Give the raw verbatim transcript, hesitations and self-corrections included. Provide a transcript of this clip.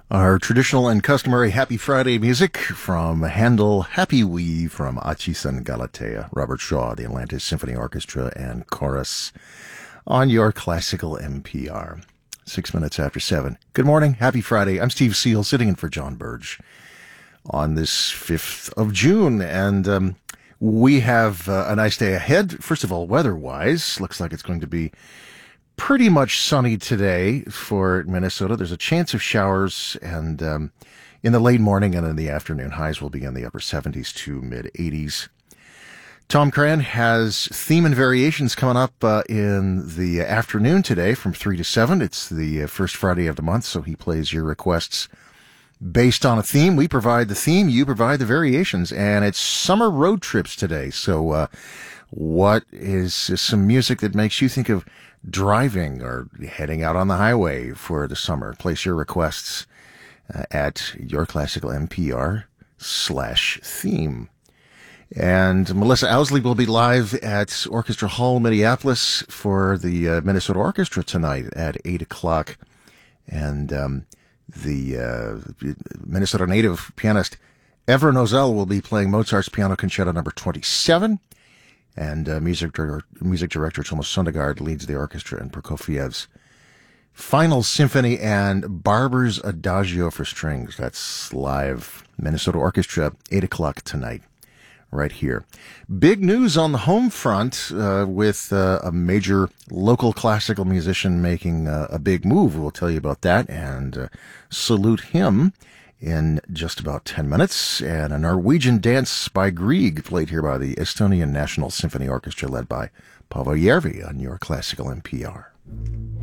Our traditional and customary Happy Friday music from Handel, Happy Wee from Achisan Galatea, Robert Shaw, the Atlantis Symphony Orchestra and Chorus on your classical N P R. Six minutes after seven. Good morning. Happy Friday. I'm Steve Seal, sitting in for John Burge on this fifth of June. And um, we have uh, a nice day ahead. First of all, weather-wise, looks like it's going to be pretty much sunny today for Minnesota. There's a chance of showers, and um, in the late morning and in the afternoon, highs will be in the upper seventies to mid eighties. Tom Cran has theme and variations coming up uh, in the afternoon today from three to seven. It's the uh, first Friday of the month, so he plays your requests based on a theme. We provide the theme, you provide the variations, and it's summer road trips today. So uh, what is some music that makes you think of driving or heading out on the highway for the summer? Place your requests uh, at yourclassicalnpr slash theme. And Melissa Owsley will be live at Orchestra Hall, Minneapolis for the uh, Minnesota Orchestra tonight at eight o'clock. And um, the uh, Minnesota native pianist Evra Nozel will be playing Mozart's Piano Concerto number twenty-seven. And uh, music, director, music director Tomas Sundegard leads the orchestra in Prokofiev's Final Symphony and Barber's Adagio for Strings. That's live. Minnesota Orchestra, eight o'clock tonight, right here. Big news on the home front uh, with uh, a major local classical musician making uh, a big move. We'll tell you about that and uh, salute him in just about ten minutes, and a Norwegian dance by Grieg, played here by the Estonian National Symphony Orchestra, led by Paavo Järvi on your classical N P R.